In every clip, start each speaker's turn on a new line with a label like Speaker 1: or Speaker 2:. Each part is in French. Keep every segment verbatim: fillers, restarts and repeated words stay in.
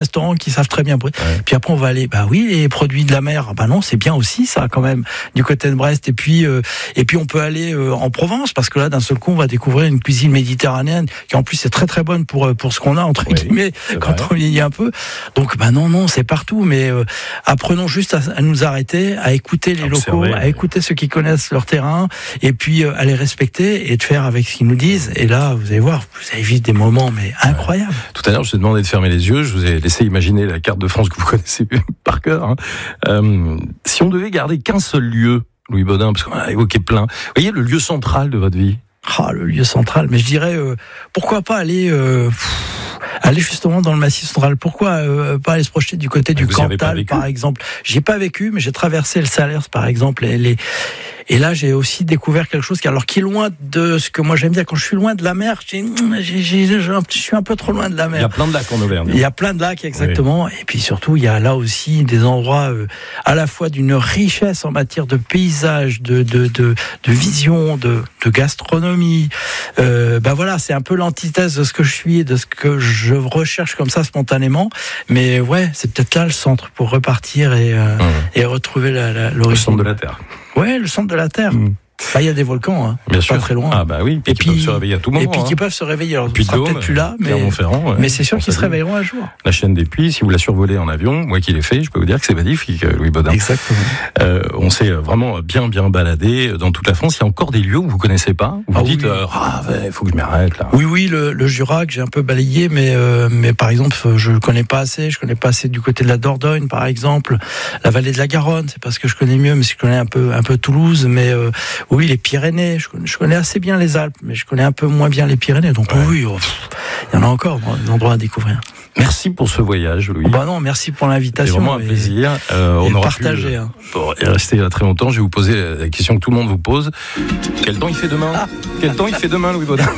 Speaker 1: restaurants qui savent très bien brûler.
Speaker 2: Ouais.
Speaker 1: Puis après, on va aller, bah oui, les produits de la mer, bah non, c'est bien aussi ça quand même du côté de Brest. Et puis, euh, et puis on peut aller euh, en Provence parce que là, d'un seul coup, on va découvrir une cuisine méditerranéenne qui en plus est très très bonne pour pour ce qu'on a entre
Speaker 2: Oui,
Speaker 1: guillemets quand on vieillit un peu. Donc, bah non, non, c'est partout. Mais euh, apprenons juste à, à nous arrêter, à écouter les
Speaker 2: Observer,
Speaker 1: locaux, à écouter ceux qui connaissent leur terrain, et puis euh, à les respecter et de faire avec ce qu'ils nous disent. Et là, vous allez voir, vous allez vivre des moments mais incroyables.
Speaker 2: Tout à l'heure, je vous ai demandé de fermer les yeux. Je vous ai laissé imaginer la carte de France que vous connaissez par cœur. Hein. Euh, si on devait garder qu'un seul lieu, Louis Baudin, parce qu'on a évoqué plein, vous voyez le lieu central de votre vie?
Speaker 1: Ah, le lieu central. Mais je dirais, euh, pourquoi pas aller... Euh, pff, aller justement dans le Massif central. Pourquoi euh, pas aller se projeter du côté du Cantal, par exemple? J'y ai pas vécu, mais j'ai traversé le Salers, par exemple, et les... Et là, j'ai aussi découvert quelque chose qui, alors, qui est loin de ce que moi j'aime bien. Quand je suis loin de la mer, j'ai, j'ai, j'ai, je suis un peu trop loin de la mer.
Speaker 2: Il y a plein de lacs en Auvergne.
Speaker 1: Il y a plein de lacs, exactement. Oui. Et puis surtout, il y a là aussi des endroits euh, à la fois d'une richesse en matière de paysage, de de de, de vision, de, de gastronomie. Euh, ben voilà, c'est un peu l'antithèse de ce que je suis, de ce que je recherche comme ça spontanément. Mais ouais, c'est peut-être là le centre pour repartir et euh, mmh. et retrouver la, la, l'origine.
Speaker 2: Le centre de la Terre.
Speaker 1: Ouais, le centre de la Terre. Mmh. Bah, il y a des volcans, hein,
Speaker 2: bien
Speaker 1: pas
Speaker 2: sûr.
Speaker 1: très loin.
Speaker 2: Ah bah oui,
Speaker 1: et
Speaker 2: qui
Speaker 1: puis
Speaker 2: peuvent se réveiller à tout moment.
Speaker 1: Et puis qui
Speaker 2: hein.
Speaker 1: peuvent se réveiller. Alors,
Speaker 2: puis
Speaker 1: on sera peut-être plus là, mais,
Speaker 2: ouais,
Speaker 1: mais c'est sûr qu'ils se réveilleront un jour.
Speaker 2: La chaîne des Puys, si vous la survolez en avion, moi qui l'ai fait, je peux vous dire que c'est magnifique, Louis Baudin.
Speaker 1: Exactement.
Speaker 2: Euh, on s'est vraiment bien bien baladé dans toute la France. Il y a encore des lieux où vous connaissez pas, où vous
Speaker 1: ah,
Speaker 2: dites
Speaker 1: oui.
Speaker 2: euh, ah il faut que je m'arrête là.
Speaker 1: Oui oui, le, le Jura que j'ai un peu balayé, mais euh, mais par exemple je connais pas assez. Je connais pas assez du côté de la Dordogne, par exemple, la vallée de la Garonne. C'est parce que je connais mieux, mais je connais un peu un peu Toulouse. Mais euh, oui, les Pyrénées. Je connais, je connais assez bien les Alpes, mais je connais un peu moins bien les Pyrénées. Donc ouais. oui, oh, pff, il y en a encore des endroits à découvrir.
Speaker 2: Merci pour ce voyage, Louis.
Speaker 1: Oh bah non, merci pour l'invitation.
Speaker 2: C'est vraiment un plaisir. Euh, on aura
Speaker 1: partagé.
Speaker 2: pu,
Speaker 1: hein.
Speaker 2: Pour rester là très longtemps, je vais vous poser la question que tout le monde vous pose. Quel temps il fait demain? ah. Quel temps il fait demain, Louis Baudin?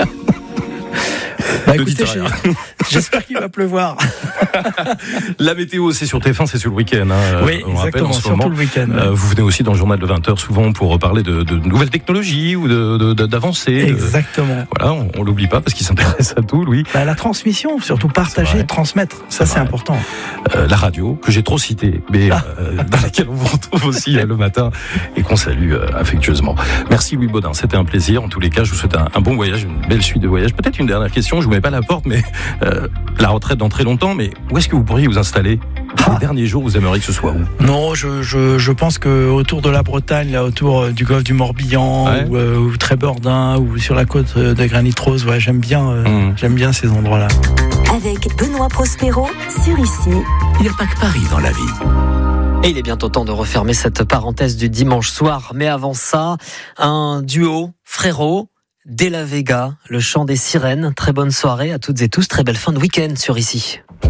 Speaker 1: Bah écoutez, j'espère qu'il va pleuvoir.
Speaker 2: La météo, c'est sur T F un, c'est sur le week-end. Hein,
Speaker 1: oui,
Speaker 2: on
Speaker 1: exactement,
Speaker 2: rappelle en ce
Speaker 1: surtout
Speaker 2: moment.
Speaker 1: le week-end. Ouais.
Speaker 2: Euh, vous venez aussi dans le journal de vingt heures souvent pour reparler de, de nouvelles technologies ou de, de, de, d'avancées.
Speaker 1: Exactement.
Speaker 2: De, voilà, on, on l'oublie pas parce qu'il s'intéresse à tout, Louis.
Speaker 1: Bah, la transmission, surtout partager, transmettre, ça c'est, c'est important.
Speaker 2: Euh, la radio, que j'ai trop citée, mais ah. euh, dans laquelle on vous retrouve aussi euh, le matin et qu'on salue euh, affectueusement. Merci Louis Baudin, c'était un plaisir. En tous les cas, je vous souhaite un, un bon voyage, une belle suite de voyages. Peut-être une dernière question, je vous mets pas à la porte, mais euh, la retraite dans très longtemps, mais où est-ce que vous pourriez vous installer? Ah. Les derniers jours, vous aimeriez que ce soit où?
Speaker 1: Non, je, je, je pense que autour de la Bretagne, là, autour du golfe du Morbihan, ouais. ou, euh, ou Trébordin, ou sur la côte de Granit Rose, ouais, j'aime bien, euh, mmh. j'aime bien ces endroits-là.
Speaker 3: Avec Benoît Prospero sur Ici.
Speaker 4: Il n'y a pas que Paris dans la vie.
Speaker 5: Et il est bientôt temps de refermer cette parenthèse du dimanche soir. Mais avant ça, un duo, frérot, De La Vega, le chant des sirènes. Très bonne soirée à toutes et tous, très belle fin de week-end sur Ici.